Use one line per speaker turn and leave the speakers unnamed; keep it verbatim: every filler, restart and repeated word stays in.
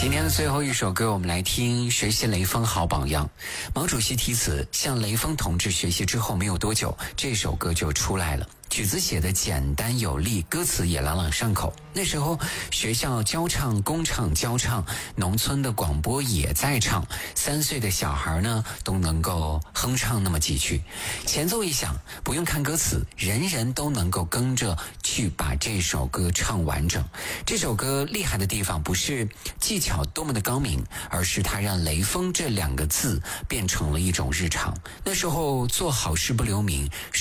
今天的最后一首歌，我们来听学习雷锋好榜样。毛主席题词，向雷锋同志学习之后没有多久，这首歌就出来了。曲子写的简单有力，歌词也朗朗上口。那时候学校教唱，工厂教唱，农村的广播也在唱，三岁的小孩呢都能够哼唱那么几句。前奏一响，不用看歌词，人人都能够跟着去把这首歌唱完整。这首歌厉害的地方不是技巧多么的高明，而是它让雷锋这两个字变成了一种日常。那时候做好事不留名，